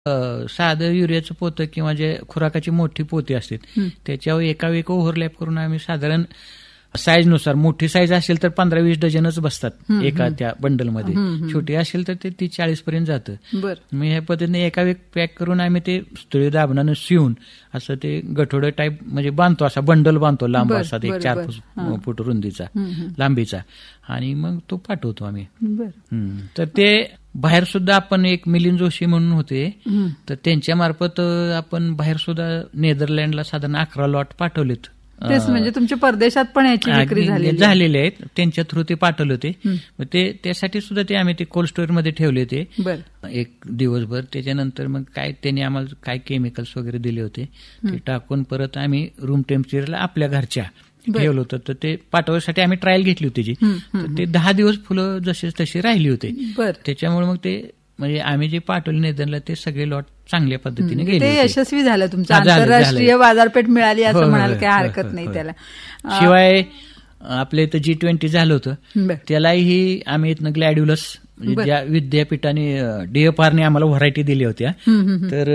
साधं युरियाचं पोतं किंवा जे खुराकाची मोठी पोती असते त्याच्यावर एका ओव्हरलॅप करून आम्ही साधारण साईजनुसार, मोठी साईज असेल तर 15-20 डझनच बसतात एका त्या बंडलमध्ये, छोटी असेल तर ते 30-40 पर्यंत जातं. मग ह्या पद्धतीने एका पॅक करून आम्ही ते सुतळी दाबणानं शिवून असं ते गठोडं टाईप म्हणजे बांधतो, असा बंडल बांधतो लांब असा 4 फूट रुंदीचा लांबीचा, आणि मग तो पाठवतो आम्ही. तर ते बाहेर सुद्धा आपण एक मिलिंद जोशी म्हणून होते, तर त्यांच्या मार्फत आपण बाहेर सुद्धा नेदरलँडला साधारण 11 लॉट पाठवलेत. तेच म्हणजे तुमच्या परदेशात पण याची विक्री झालेले आहेत, त्यांच्या थ्रू ते पाठवले होते. मग ते त्यासाठी सुद्धा ते आम्ही ते कोल्ड स्टोअर मध्ये ठेवले होते एक दिवसभर. त्याच्यानंतर मग काय त्यांनी आम्हाला काय केमिकल्स वगैरे दिले होते ते टाकून परत आम्ही रूम टेम्परेचरला आपल्या घरच्या ठेवलं होतं. तर ते पाठवण्यासाठी आम्ही ट्रायल घेतली होती त्याची. तर ते 10 दिवस फुलं जसे तसे राहिली होते. त्याच्यामुळे मग ते म्हणजे आम्ही जे पाठवले नेदरला ते सगळे लॉट चांगल्या पद्धतीने गेले, ते यशस्वी झालं. तुमचं आंतरराष्ट्रीय बाजारपेठ मिळाली असं म्हणाल, काही हरकत नाही त्याला. शिवाय आपल्या इथं G20 झालं होतं, त्यालाही आम्ही इथनं ग्लॅड्युलस म्हणजे ज्या विद्यापीठाने DFRने आम्हाला व्हरायटी दिल्या होत्या, तर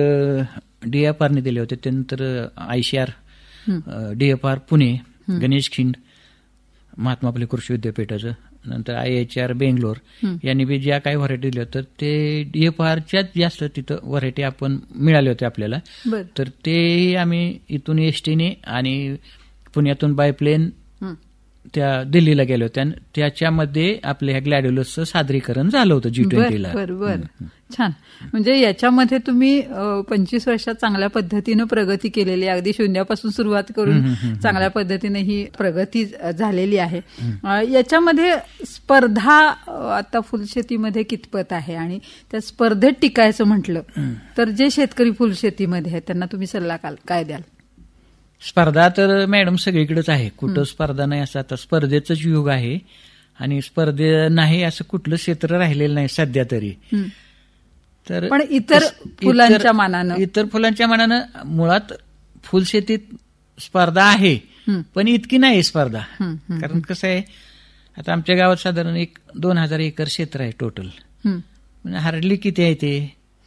DFRने दिल्या होत्या. त्यानंतर ICR, DFR पुणे, गणेश खिंड, महात्मा फुले कृषी विद्यापीठाचं, नंतर IHR बेंगलोर यांनी बी ज्या काही व्हरायटी दिल्या तर ते DFRच्याच जास्त तिथं व्हरायटी आपण मिळाले होते आपल्याला. तर तेही आम्ही इथून एसटीने आणि पुण्यातून बाय प्लेन त्या दिल्लीला गेलो होत्या, त्याच्यामध्ये आपल्या ह्या ग्लॅड्युलसचं सादरीकरण झालं होतं G20ला. बरोबर, छान. म्हणजे याच्यामध्ये तुम्ही 25 वर्षात चांगल्या पद्धतीनं प्रगती केलेली आहे. अगदी शून्यापासून सुरुवात करून चांगल्या पद्धतीने ही प्रगती झालेली आहे. याच्यामध्ये स्पर्धा आता फुलशेतीमध्ये कितपत आहे, आणि त्या स्पर्धेत टिकायचं म्हटलं तर जे शेतकरी फुलशेतीमध्ये आहेत त्यांना तुम्ही सल्ला काय द्याल? स्पर्धा तर मॅडम सगळीकडेच आहे, कुठं स्पर्धा नाही असं आता स्पर्धेचंच युग आहे, आणि स्पर्धे नाही असं कुठलं क्षेत्र राहिलेलं नाही सध्या तरी. तर पण इतर फुलांच्या मानानं मुळात फुलशेतीत स्पर्धा आहे, पण इतकी नाही स्पर्धा. कारण कसं आहे, आता आमच्या गावात साधारण 2,000 एकर क्षेत्र आहे टोटल. म्हणजे हार्डली किती आहे ते,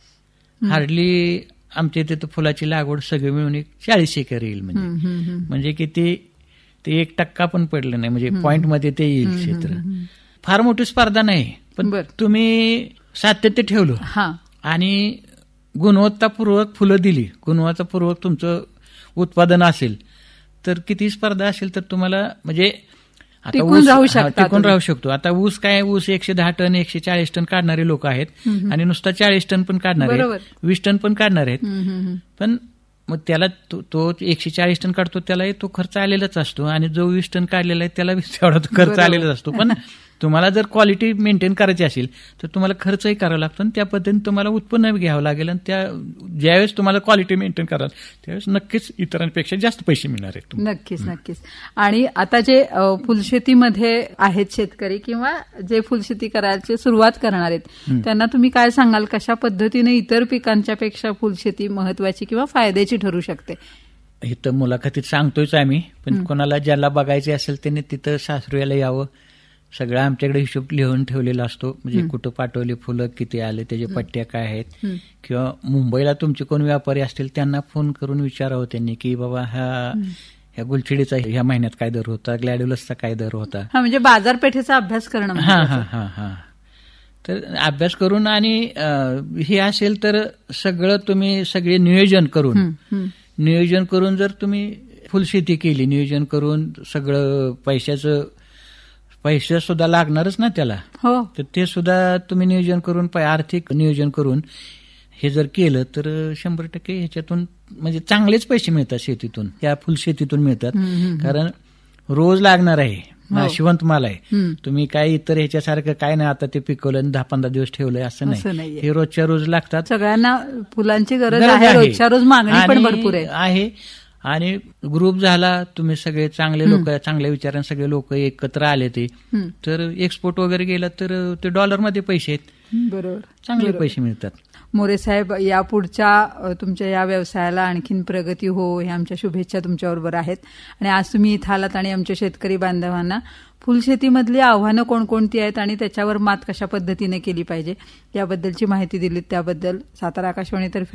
हार्डली आमच्या इथे फुलाची लागवड सगळी मिळून 40 एकर येईल. म्हणजे किती ते 1% पण पडलं नाही, म्हणजे पॉइंट मध्ये ते येईल क्षेत्र. फार मोठी स्पर्धा नाही, पण तुम्ही सातत्य ठेवलं आणि गुणवत्तापूर्वक फुलं दिली, गुणवत्तापूर्वक तुमचं उत्पादन असेल तर किती स्पर्धा असेल तर तुम्हाला म्हणजे टिकून राहू शकतो. आता ऊस 110 टन 140 टन काढणारे लोक आहेत, आणि नुसता 40 टन पण काढणार आहेत, 20 टन पण काढणार आहेत. पण मग त्याला तो 140 टन काढतो त्याला तो खर्च आलेलाच असतो, आणि जो 20 टन काढलेला आहे त्याला तेवढा खर्च आलेलाच असतो. पण तुम्हाला जर क्वालिटी मेंटेन करायची असेल तर तुम्हाला खर्चही करावा लागतो, आणि त्या पद्धतीने तुम्हाला उत्पन्न घ्यावं लागेल. आणि ज्यावेळेस तुम्हाला क्वालिटी मेंटेन कराल त्यावेळेस नक्कीच इतरांपेक्षा जास्त पैसे मिळणार आहेत. नक्कीच. आणि आता जे फुलशेतीमध्ये आहेत शेतकरी किंवा जे फुलशेती करायची सुरुवात करणार आहेत त्यांना तुम्ही काय सांगाल, कशा पद्धतीने इतर पिकांच्या पेक्षा फुलशेती महत्वाची किंवा फायद्याची ठरू शकते? इथं मुलाखतीत सांगतोयच आम्ही, पण कोणाला ज्याला बघायचे असेल त्यांनी तिथं सासरूयाला यावं. सगळं आमच्याकडे हिशोब लिहून ठेवलेला असतो, म्हणजे कुठं पाठवले फुलं, किती आले, त्याच्या पट्ट्या काय आहेत. किंवा मुंबईला तुमचे कोण व्यापारी असतील त्यांना फोन करून विचारावं त्यांनी की बाबा ह्या गुलछडीचा ह्या महिन्यात काय दर होता, ग्लॅड्युलसचा काय दर होता. म्हणजे बाजारपेठेचा अभ्यास करणं. तर अभ्यास करून आणि हे असेल तर सगळे नियोजन करून जर तुम्ही फुलशेती केली, नियोजन करून सगळं पैसे सुद्धा लागणारच ना त्याला, तर ते सुद्धा तुम्ही नियोजन करून आर्थिक नियोजन करून हे जर केलं तर 100% ह्याच्यातून म्हणजे चांगलेच पैसे मिळतात शेतीतून, त्या फुलशेतीतून मिळतात. कारण रोज लागणार आहे, नाशिवंत माल आहे. तुम्ही काय इतर ह्याच्यासारखं काय नाही आता ते पिकवलं 10-15 दिवस ठेवलंय असं नाही, हे रोजच्या रोज लागतात. सगळ्यांना फुलांची गरज आहे, रोजच्या रोज मागणी पण भरपूर आहे. आणि ग्रुप झाला, तुम्ही सगळे चांगले लोक, चांगल्या विचारांचे सगळे लोक एकत्र आले ते, तर एक्सपोर्ट वगैरे गेला तर ते डॉलरमध्ये पैसे आहेत. बरोबर, चांगले पैसे मिळतात. मोरे साहेब, या पुढच्या तुमच्या या व्यवसायाला आणखीन प्रगती हो, हे आमच्या शुभेच्छा तुमच्याबरोबर आहेत. आणि आज तुम्ही इथं आलात आणि आमच्या शेतकरी बांधवांना फुलशेतीमधली आव्हानं कोणकोणती आहेत आणि त्याच्यावर मात कशा पद्धतीने केली पाहिजे याबद्दलची माहिती दिलीत, त्याबद्दल सातारा आकाशवाणीतर्फे